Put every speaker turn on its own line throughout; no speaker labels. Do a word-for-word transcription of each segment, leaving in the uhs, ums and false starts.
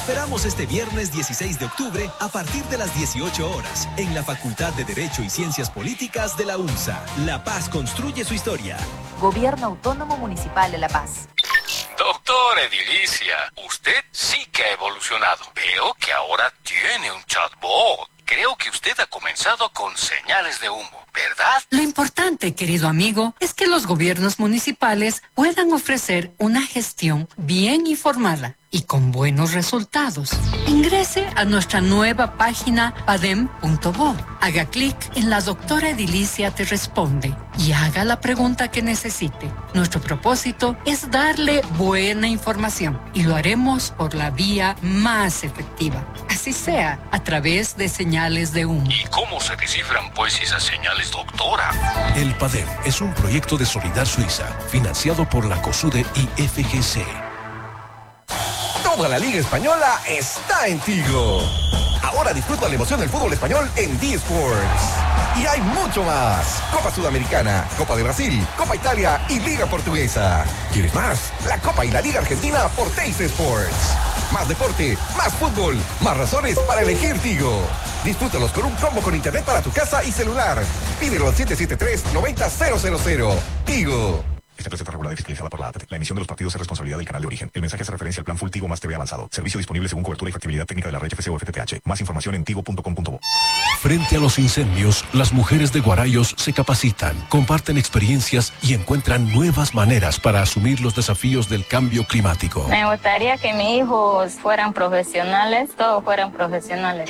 esperamos este viernes dieciséis de octubre a partir de las dieciocho horas en la Facultad de Derecho y Ciencias Políticas de la UNSA. La Paz construye su historia.
Gobierno Autónomo Municipal de La Paz.
Doctor Edilicia, usted sí que ha evolucionado. Veo que ahora tiene un chatbot. Creo que usted ha comenzado con señales de humo, ¿verdad?
Lo importante, querido amigo, es que los gobiernos municipales puedan ofrecer una gestión bien informada y con buenos resultados. Ingrese a nuestra nueva página padem punto bo. Haga clic en La Doctora Edilicia Te Responde y haga la pregunta que necesite. Nuestro propósito es darle buena información y lo haremos por la vía más efectiva. Así sea, a través de señales de humo.
¿Y cómo se descifran, pues, esas señales, doctora?
El PADEM es un proyecto de Solidar Suiza, financiado por la COSUDE y F G C.
Toda la Liga Española está en Tigo. Ahora disfruta la emoción del fútbol español en D-Sports. Y hay mucho más. Copa Sudamericana, Copa de Brasil, Copa Italia y Liga Portuguesa. ¿Quieres más? La Copa y la Liga Argentina por Teis Sports. Más deporte, más fútbol, más razones para elegir Tigo. Disfrútalos con un combo con internet para tu casa y celular. Pídelo al siete siete tres, nueve cero cero cero. Tigo.
Esta receta regulada y fiscalizada por la A T T. La emisión de los partidos es responsabilidad del canal de origen. El mensaje hace referencia al plan Full Tigo más T V avanzado. Servicio disponible según cobertura y factibilidad técnica de la red F C o F T T H. Más información en tigo punto com punto bo.
Frente a los incendios, las mujeres de Guarayos se capacitan, comparten experiencias y encuentran nuevas maneras para asumir los desafíos del cambio climático.
Me gustaría que mis hijos fueran profesionales, todos fueran profesionales.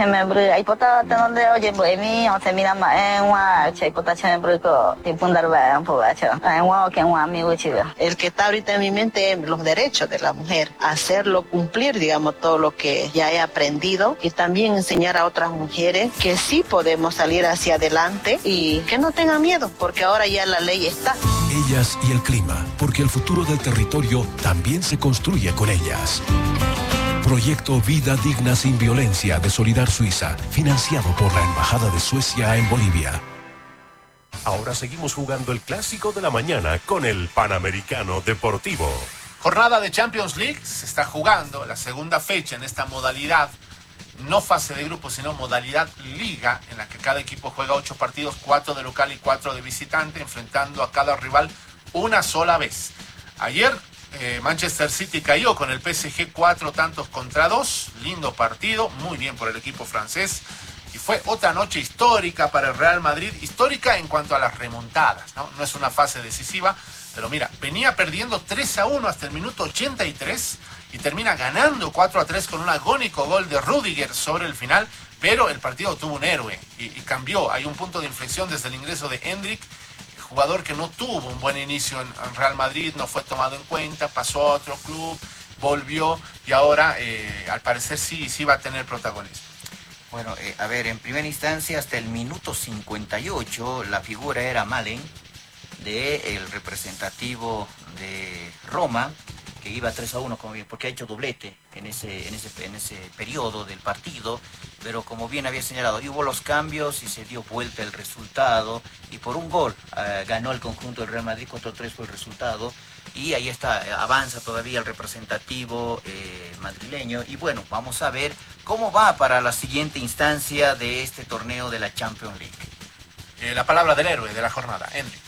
El que está ahorita en mi mente es los derechos de la mujer, hacerlo cumplir, digamos, todo lo que ya he aprendido y también enseñar a otras mujeres que sí podemos salir hacia adelante y que no tengan miedo, porque ahora ya la ley está.
Ellas y el clima, porque el futuro del territorio también se construye con ellas. Proyecto Vida Digna Sin Violencia de Solidar Suiza, financiado por la Embajada de Suecia en Bolivia.
Ahora seguimos jugando el clásico de la mañana con el Panamericano Deportivo.
Jornada de Champions League, se está jugando la segunda fecha en esta modalidad, no fase de grupo, sino modalidad liga, en la que cada equipo juega ocho partidos, cuatro de local y cuatro de visitante, enfrentando a cada rival una sola vez. Ayer eh, Manchester City cayó con el P S G cuatro tantos contra dos, lindo partido, muy bien por el equipo francés. Y fue otra noche histórica para el Real Madrid, histórica en cuanto a las remontadas, ¿no? No es una fase decisiva, pero mira, venía perdiendo tres a uno hasta el minuto ochenta y tres y termina ganando cuatro a tres con un agónico gol de Rüdiger sobre el final, pero el partido tuvo un héroe y, y cambió. Hay un punto de inflexión desde el ingreso de Endrick, jugador que no tuvo un buen inicio en, en Real Madrid, no fue tomado en cuenta, pasó a otro club, volvió y ahora eh, al parecer sí, sí va a tener protagonismo.
Bueno, eh, a ver, en primera instancia, hasta el minuto cincuenta y ocho, la figura era Malen, del representativo de Roma, que iba tres a uno, como bien, porque ha hecho doblete en ese, en, ese, en ese periodo del partido, pero como bien había señalado, hubo los cambios y se dio vuelta el resultado, y por un gol eh, ganó el conjunto del Real Madrid, cuatro a tres fue el resultado, y ahí está, avanza todavía el representativo eh, madrileño, y bueno, vamos a ver cómo va para la siguiente instancia de este torneo de la Champions League.
Eh, la palabra del héroe de la jornada, Enrique.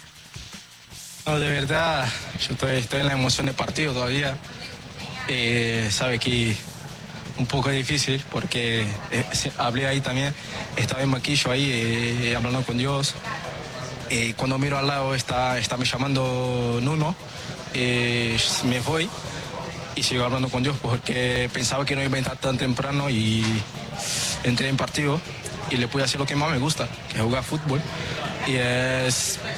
No, de verdad, yo estoy, estoy en la emoción del partido todavía. Eh, sabe que un poco difícil porque eh, hablé ahí también, estaba en Maquillo ahí eh, hablando con Dios. Eh, cuando miro al lado está, está me llamando Nuno. Eh, me voy y sigo hablando con Dios porque pensaba que no iba a entrar tan temprano y entré en partido y le pude hacer lo que más me gusta, que es jugar fútbol. Y es